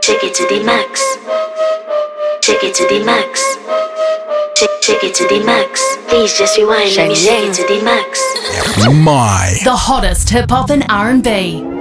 Shake it to the max. Shake it to the max. Shake it to the max. Please just rewind. Let me shake it to the max. My. The hottest hip hop and R&B.